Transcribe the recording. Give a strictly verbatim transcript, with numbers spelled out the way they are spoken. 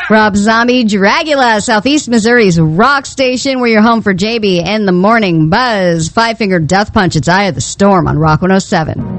Rob Zombie, Dragula, Southeast Missouri's rock station, where you're home for J B and the Morning Buzz. Five Finger Death Punch, it's Eye of the Storm on Rock one oh seven.